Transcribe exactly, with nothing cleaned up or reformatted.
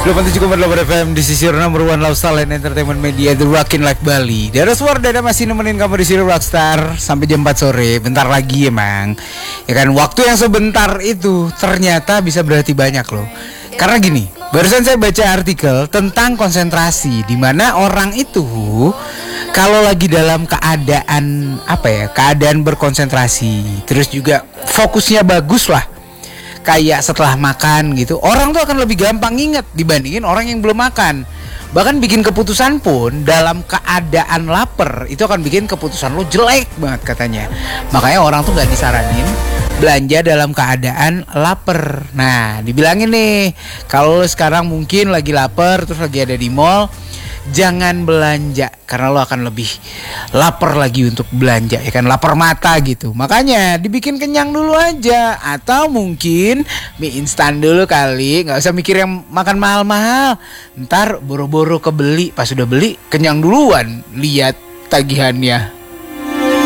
delapan puluh tujuh koma delapan F M di sisi number one lifestyle and entertainment media The Rockin' Like Bali. Dada Suar Dada masih nemenin kamu di sini Rockstar sampai jam empat sore. Bentar lagi emang. Ya kan, waktu yang sebentar itu ternyata bisa berarti banyak loh. Karena gini, barusan saya baca artikel tentang konsentrasi, di mana orang itu kalau lagi dalam keadaan apa ya, keadaan berkonsentrasi, terus juga fokusnya bagus lah, kayak setelah makan gitu, orang tuh akan lebih gampang inget dibandingin orang yang belum makan. Bahkan bikin keputusan pun dalam keadaan lapar itu akan bikin keputusan lo jelek banget katanya. Makanya orang tuh gak disaranin belanja dalam keadaan lapar. Nah, dibilangin nih, kalau lo sekarang mungkin lagi lapar terus lagi ada di mall, jangan belanja karena lo akan lebih lapar lagi untuk belanja, ya kan, lapar mata gitu. Makanya dibikin kenyang dulu aja, atau mungkin mie instan dulu kali, nggak usah mikir yang makan mahal-mahal. Ntar boro-boro kebeli, pas udah beli kenyang duluan lihat tagihannya.